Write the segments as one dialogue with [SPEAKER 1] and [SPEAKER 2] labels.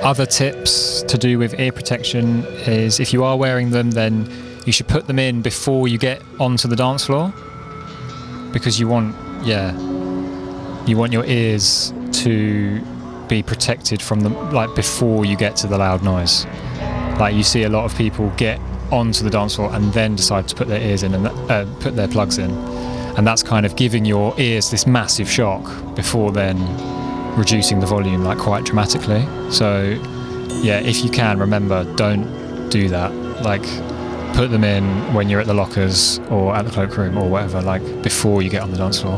[SPEAKER 1] Other tips to do with ear protection is if you are wearing them, then you should put them in before you get onto the dance floor, because you want your ears to be protected from them, like before you get to the loud noise. Like you see a lot of people get onto the dance floor and then decide to put their ears in and put their plugs in, and that's kind of giving your ears this massive shock before then reducing the volume like quite dramatically. So yeah, if you can, remember, don't do that. Like put them in when you're at the lockers or at the cloakroom or whatever, like before you get on the dance floor.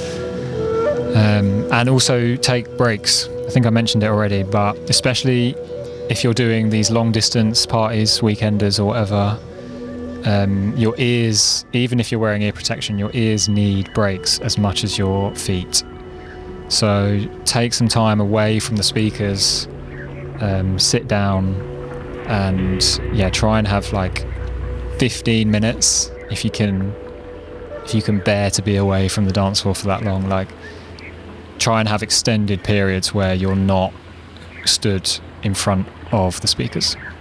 [SPEAKER 1] And also take breaks. I think I mentioned it already, but especially if you're doing these long distance parties, weekenders or whatever, your ears, even if you're wearing ear protection, your ears need breaks as much as your feet. So take some time away from the speakers, sit down and try and have like 15 minutes if you can bear to be away from the dance floor for that long. Like try and have extended periods where you're not stood in front of the speakers.